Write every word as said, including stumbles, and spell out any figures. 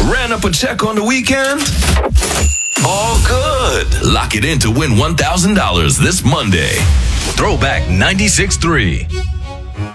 Ran up a check on the weekend? All good. Lock it in to win one thousand dollars this Monday. Throwback ninety-six point three.